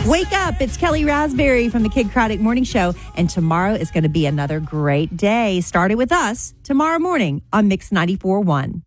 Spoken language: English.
Wake up. It's Kelly Raspberry from the Kid Craddock Morning Show. And tomorrow is going to be another great day. Started with us tomorrow morning on Mix 94.1.